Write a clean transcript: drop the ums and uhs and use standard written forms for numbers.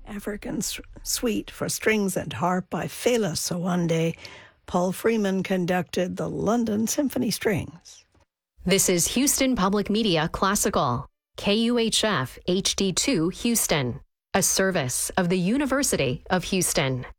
African Suite for Strings and Harp by Fela Sowande. Paul Freeman conducted the London Symphony Strings. This is Houston Public Media Classical, KUHF HD2 Houston, a service of the University of Houston.